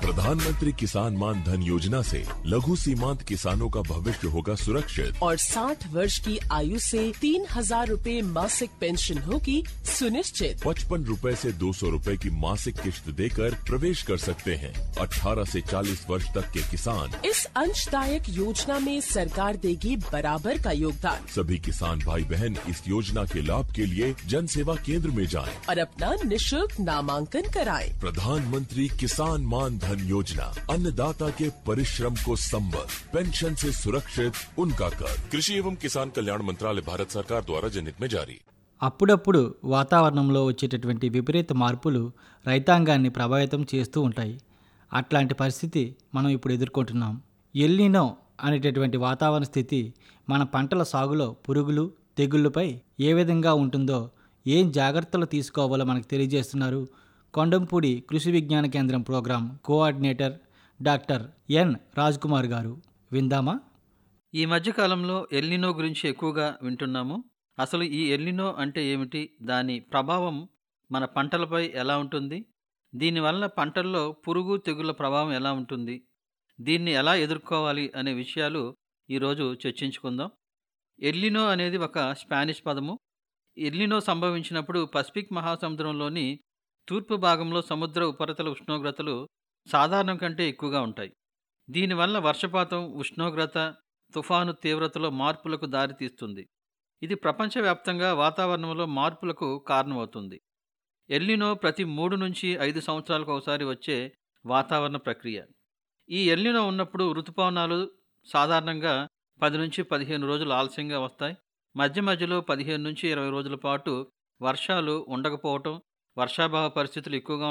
प्रधानमंत्री किसान मान धन योजना से लघु सीमांत किसानों का भविष्य होगा सुरक्षित और 60 वर्ष की आयु से 3,000 रूपए मासिक पेंशन होगी सुनिश्चित। 55 रूपए से 200 रूपए की मासिक किश्त देकर प्रवेश कर सकते हैं। 18 से 40 वर्ष तक के किसान इस अंशदायक योजना में सरकार देगी बराबर का योगदान। सभी किसान भाई बहन इस योजना के लाभ के लिए जन सेवा केंद्र में जाएं। और अपना निःशुल्क नामांकन कराएं। प्रधानमंत्री किसान मान धन योजना अन्नदाता के परिश्रम को संबल, पेंशन से सुरक्षित उनका कर। कृषि एवं किसान कल्याण मंत्रालय भारत सरकार द्वारा जनहित में जारी। అప్పుడప్పుడు వాతావరణంలో వచ్చేటటువంటి విపరీత మార్పులు రైతాంగాన్ని ప్రభావితం చేస్తూ ఉంటాయి. అట్లాంటి పరిస్థితి మనం ఇప్పుడు ఎదుర్కొంటున్నాం. ఎల్నినో అనేటటువంటి వాతావరణ స్థితి మన పంటల సాగులో పురుగులు తెగుళ్లపై ఏ విధంగా ఉంటుందో, ఏం జాగ్రత్తలు తీసుకోవాలో మనకు తెలియజేస్తున్నారు కొండంపూడి కృషి విజ్ఞాన కేంద్రం programme coordinator doctor N Raj Kumar గారు. విందామా? ఈ మధ్యకాలంలో ఎల్నినో గురించి ఎక్కువగా వింటున్నాము. అసలు ఈ ఎల్నినో అంటే ఏమిటి, దాని ప్రభావం మన పంటలపై ఎలా ఉంటుంది, దీనివల్ల పంటల్లో పురుగు తెగుళ్ల ప్రభావం ఎలా ఉంటుంది, దీన్ని ఎలా ఎదుర్కోవాలి అనే విషయాలు ఈరోజు చర్చించుకుందాం. ఎల్నినో అనేది ఒక స్పానిష్ పదము. ఎల్నినో సంభవించినప్పుడు పసిఫిక్ మహాసముద్రంలోని తూర్పు భాగంలో సముద్ర ఉపరితల ఉష్ణోగ్రతలు సాధారణం కంటే ఎక్కువగా ఉంటాయి. దీనివల్ల వర్షపాతం, ఉష్ణోగ్రత, తుఫాను తీవ్రతలో మార్పులకు దారితీస్తుంది. ఇది ప్రపంచవ్యాప్తంగా వాతావరణంలో మార్పులకు కారణమవుతుంది. ఎల్నినో ప్రతి 3 నుంచి 5 సంవత్సరాలకు ఒకసారి వచ్చే వాతావరణ ప్రక్రియ. ఈ ఎల్నినో ఉన్నప్పుడు ఋతుపవనాలు సాధారణంగా 10 నుంచి 15 రోజులు ఆలస్యంగా వస్తాయి. మధ్య మధ్యలో 15 నుంచి 20 రోజుల పాటు వర్షాలు ఉండకపోవటం, వర్షాభావ పరిస్థితులు ఎక్కువగా